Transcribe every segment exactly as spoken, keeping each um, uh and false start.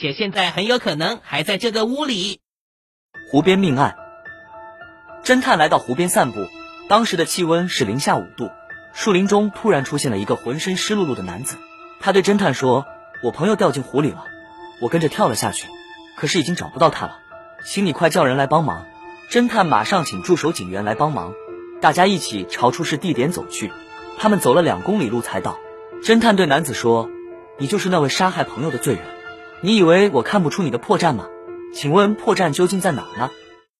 且现在很有可能还在这个屋里。 湖边命案，侦探来到湖边散步，当时的气温是零下五度，树林中突然出现了一个浑身湿漉漉的男子。他对侦探说：“我朋友掉进湖里了，我跟着跳了下去，可是已经找不到他了，请你快叫人来帮忙。”侦探马上请驻守警员来帮忙，大家一起朝出事地点走去。他们走了两公里路才到。侦探对男子说：“你就是那位杀害朋友的罪人，你以为我看不出你的破绽吗？请问破绽究竟在哪儿呢？”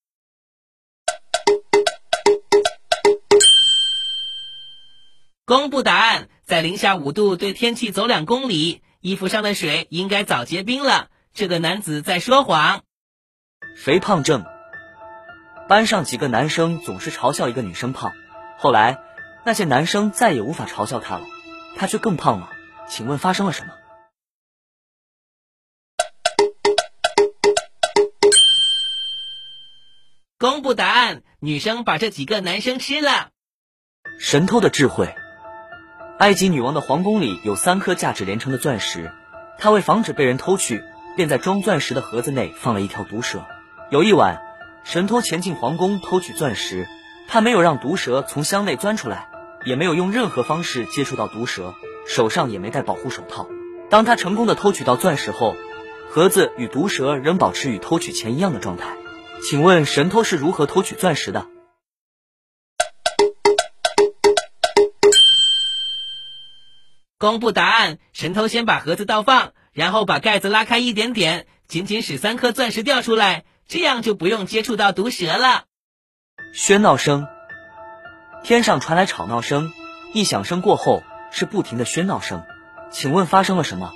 公布答案，在零下五度对天气走两公里，衣服上的水应该早结冰了。这个男子在说谎。 肥胖症。班上几个男生总是嘲笑一个女生胖，后来那些男生再也无法嘲笑她了，她却更胖了。请问发生了什么？ 公布答案，女生把这几个男生吃了。 神偷的智慧。埃及女王的皇宫里有三颗价值连城的钻石，她为防止被人偷去，便在装钻石的盒子内放了一条毒蛇。有一晚，神偷潜进皇宫偷取钻石，他没有让毒蛇从箱内钻出来，也没有用任何方式接触到毒蛇，手上也没戴保护手套。当他成功的偷取到钻石后，盒子与毒蛇仍保持与偷取前一样的状态。请问神偷是如何偷取钻石的？ 公布答案，神偷先把盒子倒放，然后把盖子拉开一点点，仅仅使三颗钻石掉出来，这样就不用接触到毒蛇了。 喧闹声。天上传来吵闹声，一响声过后是不停的喧闹声，请问发生了什么？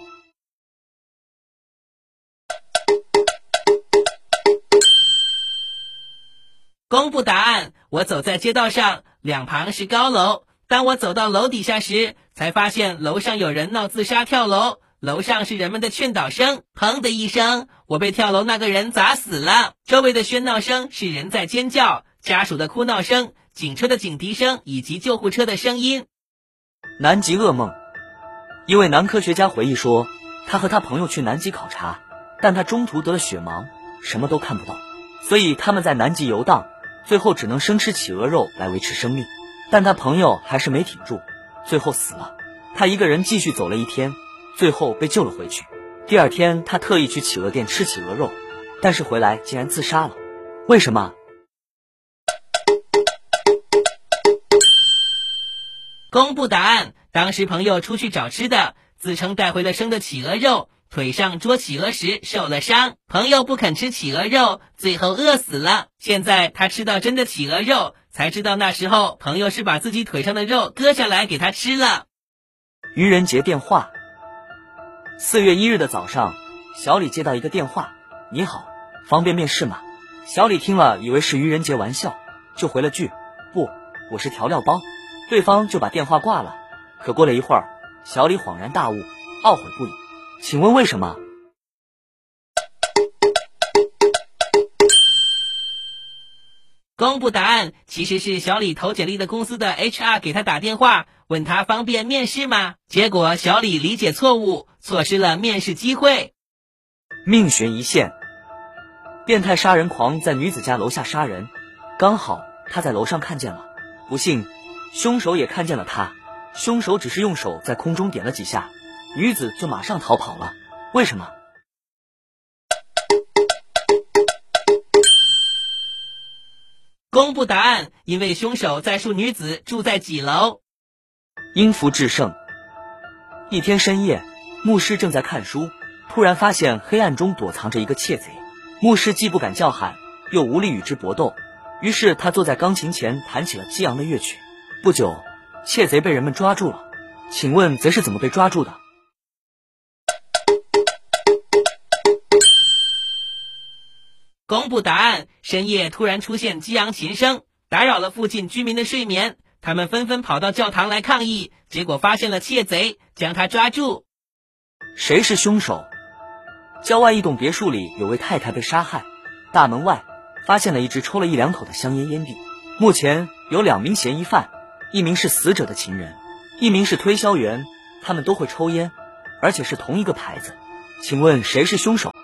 公布答案，我走在街道上，两旁是高楼，当我走到楼底下时，才发现楼上有人闹自杀跳楼，楼上是人们的劝导声，砰的一声，我被跳楼那个人砸死了。周围的喧闹声是人在尖叫，家属的哭闹声，警车的警笛声以及救护车的声音。 南极噩梦。一位男科学家回忆说，他和他朋友去南极考察，但他中途得了血盲，什么都看不到，所以他们在南极游荡，最后只能生吃企鹅肉来维持生命。但他朋友还是没挺住，最后死了。他一个人继续走了一天，最后被救了回去。第二天他特意去企鹅店吃企鹅肉，但是回来竟然自杀了。为什么？ 公布答案，当时朋友出去找吃的，自称带回了生的企鹅肉，腿上捉企鹅时受了伤，朋友不肯吃企鹅肉，最后饿死了。现在他吃到真的企鹅肉，才知道那时候朋友是把自己腿上的肉割下来给他吃了。 愚人节电话。四月一日的早上，小李接到一个电话：“你好，方便面试吗？”小李听了以为是愚人节玩笑，就回了句：“不，我是调料包。”对方就把电话挂了。可过了一会儿，小李恍然大悟，懊悔不已。请问为什么？ 公布答案，其实是小李投简历的公司的 H R 给他打电话，问他方便面试吗？结果小李理解错误，错失了面试机会。 命悬一线。变态杀人狂在女子家楼下杀人，刚好他在楼上看见了，不幸凶手也看见了他，凶手只是用手在空中点了几下，女子就马上逃跑了。为什么？ 公布答案，因为凶手在述女子住在几楼。 因福制胜。一天深夜，牧师正在看书，突然发现黑暗中躲藏着一个窃贼。牧师既不敢叫喊，又无力与之搏斗，于是他坐在钢琴前弹起了激昂的乐曲。不久，窃贼被人们抓住了。请问贼是怎么被抓住的？ 公布答案，深夜突然出现激昂琴声，打扰了附近居民的睡眠，他们纷纷跑到教堂来抗议，结果发现了窃贼，将他抓住。 谁是凶手？郊外一栋别墅里有位太太被杀害，大门外发现了一支抽了一两口的香烟烟蒂。目前有两名嫌疑犯，一名是死者的情人，一名是推销员，他们都会抽烟，而且是同一个牌子。请问谁是凶手？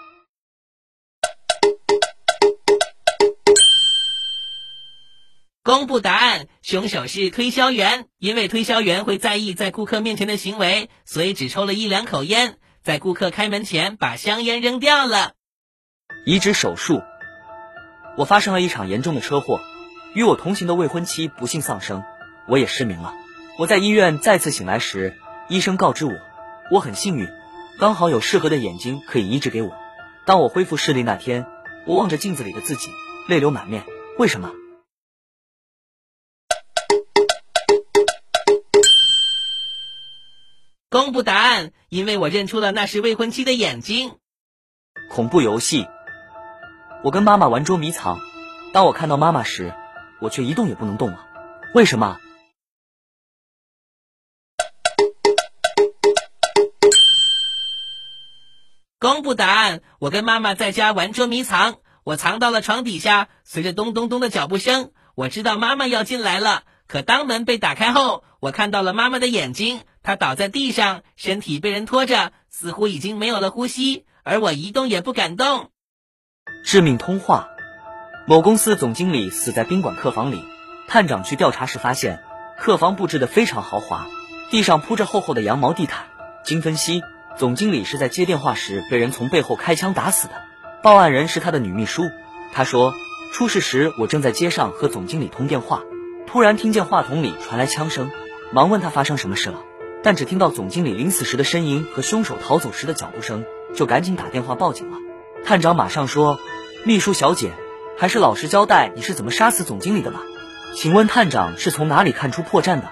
公布答案，凶手是推销员。因为推销员会在意在顾客面前的行为，所以只抽了一两口烟，在顾客开门前把香烟扔掉了。 移植手术。我发生了一场严重的车祸，与我同行的未婚妻不幸丧生，我也失明了。我在医院再次醒来时，医生告知我，我很幸运，刚好有适合的眼睛可以移植给我。当我恢复视力那天，我望着镜子里的自己，泪流满面。为什么？ 公布答案，因为我认出了那是未婚妻的眼睛。 恐怖游戏。我跟妈妈玩捉迷藏，当我看到妈妈时，我却一动也不能动了。为什么？ 公布答案，我跟妈妈在家玩捉迷藏，我藏到了床底下，随着咚咚咚的脚步声，我知道妈妈要进来了。可当门被打开后，我看到了妈妈的眼睛，她倒在地上，身体被人拖着，似乎已经没有了呼吸，而我一动也不敢动。 致命通话。某公司总经理死在宾馆客房里，探长去调查时发现，客房布置得非常豪华，地上铺着厚厚的羊毛地毯。经分析，总经理是在接电话时被人从背后开枪打死的。报案人是他的女秘书，她说，出事时我正在街上和总经理通电话，突然听见话筒里传来枪声，忙问他发生什么事了，但只听到总经理临死时的呻吟和凶手逃走时的脚步声，就赶紧打电话报警了。探长马上说，秘书小姐，还是老实交代你是怎么杀死总经理的吧。请问探长是从哪里看出破绽的？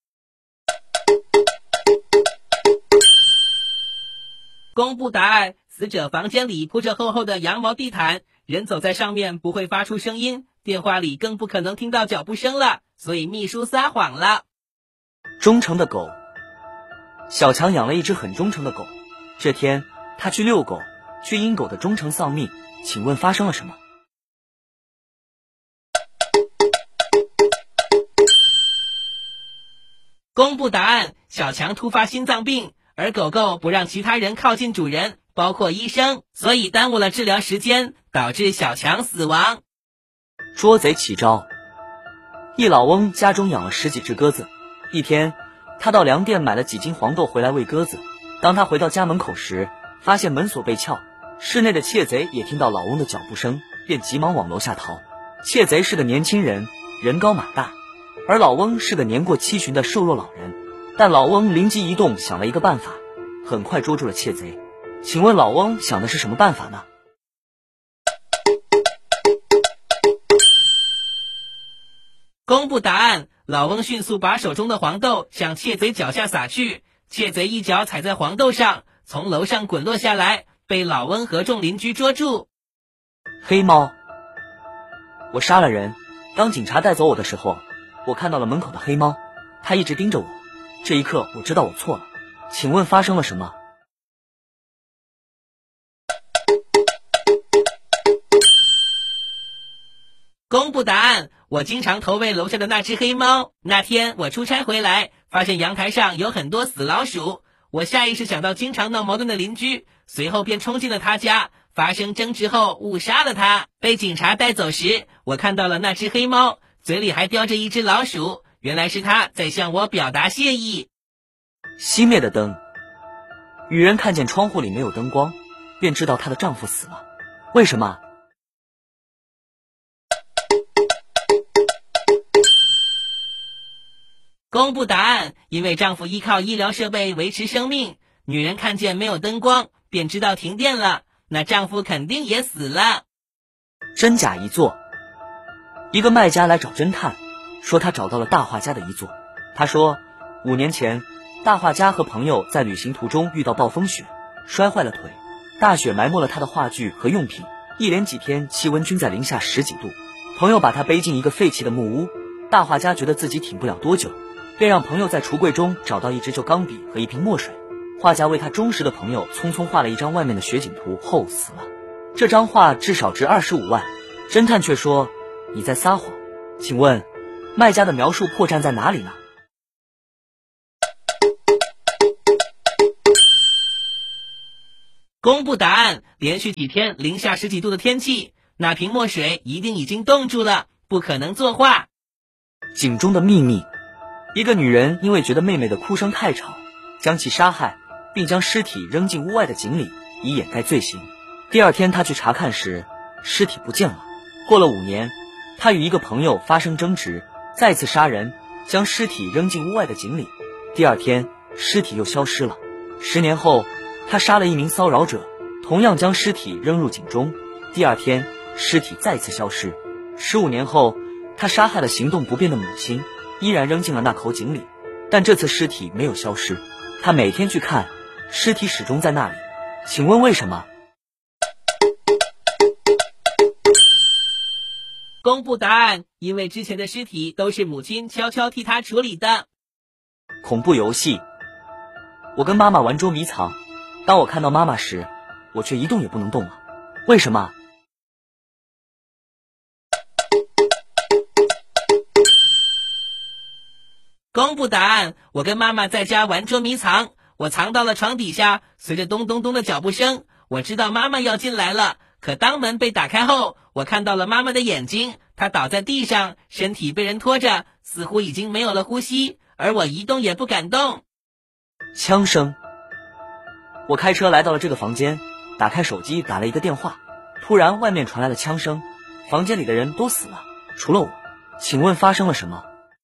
公布答案，死者房间里铺着厚厚的羊毛地毯，人走在上面不会发出声音，电话里更不可能听到脚步声了，所以秘书撒谎了。 忠诚的狗。小强养了一只很忠诚的狗，这天他去遛狗，却因狗的忠诚丧命，请问发生了什么？ 公布答案，小强突发心脏病，而狗狗不让其他人靠近主人，包括医生，所以耽误了治疗时间，导致小强死亡。 捉贼起招。一老翁家中养了十几只鸽子，一天他到粮店买了几斤黄豆回来喂鸽子。当他回到家门口时，发现门锁被撬，室内的窃贼也听到老翁的脚步声，便急忙往楼下逃。窃贼是个年轻人，人高马大，而老翁是个年过七旬的瘦弱老人。但老翁灵机一动，想了一个办法，很快捉住了窃贼。请问老翁想的是什么办法呢？ 公布答案，老翁迅速把手中的黄豆向窃贼脚下撒去，窃贼一脚踩在黄豆上，从楼上滚落下来，被老翁和众邻居捉住。 黑猫。我杀了人，当警察带走我的时候，我看到了门口的黑猫，它一直盯着我，这一刻我知道我错了。请问发生了什么？ 公布答案，我经常投喂楼下的那只黑猫。那天我出差回来，发现阳台上有很多死老鼠，我下意识想到经常闹矛盾的邻居，随后便冲进了他家，发生争执后误杀了他。被警察带走时，我看到了那只黑猫，嘴里还叼着一只老鼠，原来是他在向我表达谢意。 熄灭的灯。女人看见窗户里没有灯光，便知道她的丈夫死了。为什么？ 公布答案，因为丈夫依靠医疗设备维持生命，女人看见没有灯光，便知道停电了，那丈夫肯定也死了。 真假遗作。一个卖家来找侦探，说他找到了大画家的遗作。他说，五年前大画家和朋友在旅行途中遇到暴风雪，摔坏了腿，大雪埋没了他的画具和用品，一连几天气温均在零下十几度。朋友把他背进一个废弃的木屋，大画家觉得自己挺不了多久，便让朋友在橱柜中找到一支旧钢笔和一瓶墨水。画家为他忠实的朋友匆匆画了一张外面的雪景图后死了。这张画至少值二十五万。侦探却说，你在撒谎。请问卖家的描述破绽在哪里呢？ 公布答案，连续几天零下十几度的天气，那瓶墨水一定已经冻住了，不可能作画。 井中的秘密。一个女人因为觉得妹妹的哭声太吵，将其杀害，并将尸体扔进屋外的井里，以掩盖罪行。第二天她去查看时，尸体不见了。过了五年，她与一个朋友发生争执，再次杀人，将尸体扔进屋外的井里。第二天尸体又消失了。十年后，她杀了一名骚扰者，同样将尸体扔入井中。第二天尸体再次消失。十五年后，她杀害了行动不便的母亲，依然扔进了那口井里，但这次尸体没有消失。她每天去看，尸体始终在那里。请问为什么？ 公布答案，因为之前的尸体都是母亲悄悄替他处理的。 恐怖游戏。我跟妈妈玩捉迷藏，当我看到妈妈时，我却一动也不能动了。为什么？ 公布答案，我跟妈妈在家玩捉迷藏，我藏到了床底下，随着咚咚咚的脚步声，我知道妈妈要进来了。可当门被打开后，我看到了妈妈的眼睛，她倒在地上，身体被人拖着，似乎已经没有了呼吸，而我一动也不敢动。 枪声。我开车来到了这个房间，打开手机打了一个电话，突然外面传来了枪声，房间里的人都死了，除了我。请问发生了什么？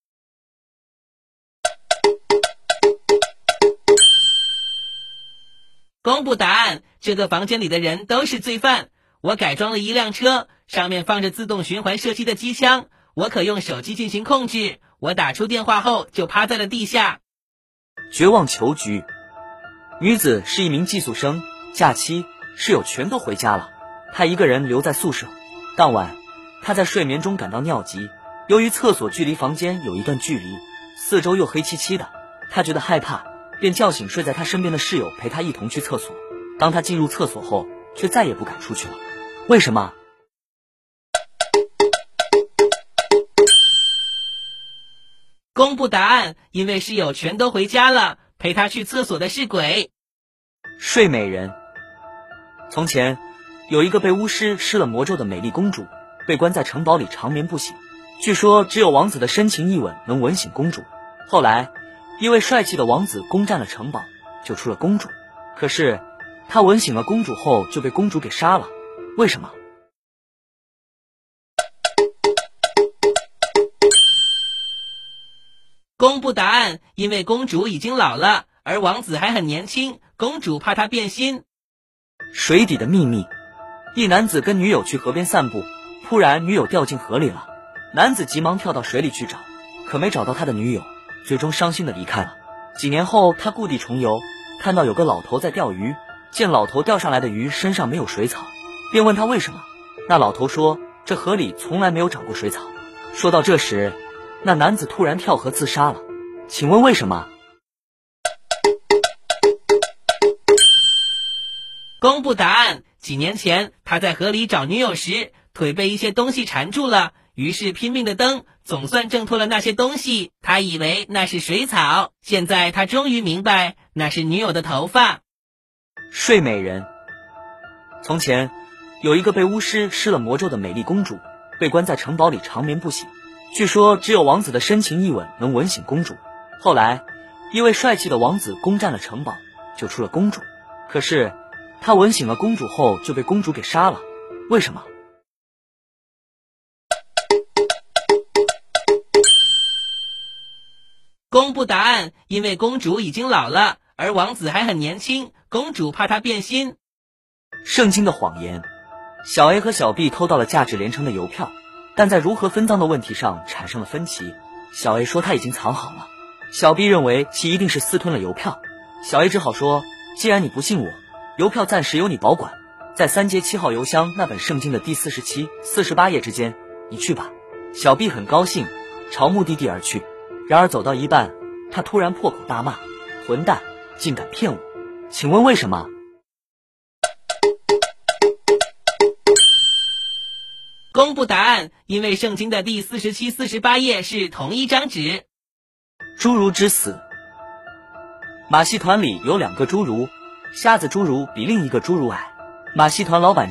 公布答案，这个房间里的人都是罪犯。我改装了一辆车，上面放着自动循环射击的机枪，我可用手机进行控制。我打出电话后就趴在了地下。 绝望囚局。女子是一名寄宿生，假期室友全都回家了，她一个人留在宿舍。当晚她在睡眠中感到尿急，由于厕所距离房间有一段距离，四周又黑漆漆的，她觉得害怕，便叫醒睡在她身边的室友陪她一同去厕所。当她进入厕所后，却再也不敢出去了。为什么？ 公布答案，因为室友全都回家了，陪她去厕所的是鬼。 睡美人。从前有一个被巫师施了魔咒的美丽公主，被关在城堡里长眠不醒，据说只有王子的深情一吻能吻醒公主。后来一位帅气的王子攻占了城堡，救出了公主，可是他吻醒了公主后就被公主给杀了。为什么？ 公布答案，因为公主已经老了，而王子还很年轻，公主怕他变心。 水底的秘密。一男子跟女友去河边散步，突然女友掉进河里了，男子急忙跳到水里去找，可没找到他的女友，最终伤心的离开了。几年后他故地重游，看到有个老头在钓鱼，见老头钓上来的鱼身上没有水草，便问他为什么。那老头说这河里从来没有长过水草。说到这时，那男子突然跳河自杀了。请问为什么？ 公布答案，几年前他在河里找女友时，腿被一些东西缠住了，于是拼命的蹬，总算挣脱了那些东西。他以为那是水草，现在他终于明白那是女友的头发。 睡美人。从前有一个被巫师施了魔咒的美丽公主，被关在城堡里长眠不醒，据说只有王子的深情一吻能吻醒公主。后来一位帅气的王子攻占了城堡，救出了公主，可是他吻醒了公主后就被公主给杀了。为什么？ 公布答案，因为公主已经老了，而王子还很年轻，公主怕他变心。 圣经的谎言。小 A 和小 B 偷到了价值连城的邮票，但在如何分赃的问题上产生了分歧。小 A 说他已经藏好了，小 B 认为其一定是私吞了邮票。小 A 只好说，既然你不信我，邮票暂时由你保管，在三街七号邮箱那本圣经的第四十七、四十八页之间，你去吧。小 B 很高兴，朝目的地而去。然而走到一半，他突然破口大骂，混蛋，竟敢骗我！请问为什么？ 公布答案，因为圣经的第四十七、四十八页是同一张纸。 侏儒之死。马戏团里有两个侏儒，瞎子侏儒比另一个侏儒矮，马戏团老板